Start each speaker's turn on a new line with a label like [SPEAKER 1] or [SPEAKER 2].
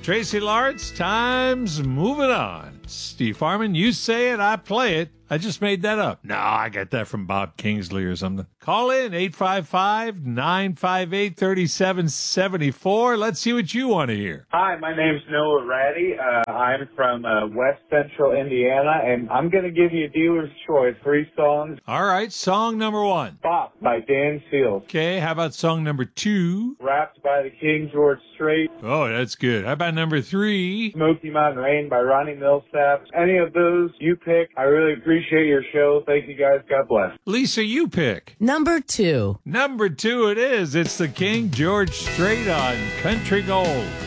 [SPEAKER 1] Tracy Lawrence, time's moving on. Steve Harmon, you say it, I play it. I just made that up. No, I got that from Bob Kingsley or something. Call in 855-958-3774. Let's see what you want to hear.
[SPEAKER 2] Hi, my name's Noah Ratty. I'm from West Central Indiana, and I'm going to give you a dealer's choice. 3 songs.
[SPEAKER 1] All right, song number 1.
[SPEAKER 2] Bop by Dan Seals.
[SPEAKER 1] Okay, how about song number 2?
[SPEAKER 2] Wrapped by the King George Strait.
[SPEAKER 1] Oh, that's good. How about number 3?
[SPEAKER 2] Smoky Mountain Rain by Ronnie Millsap. Any of those you pick. I really appreciate your show. Thank you guys. God bless.
[SPEAKER 1] Lisa, you pick.
[SPEAKER 3] Number 2.
[SPEAKER 1] Number 2 it is. It's the King George Strait on Country Gold.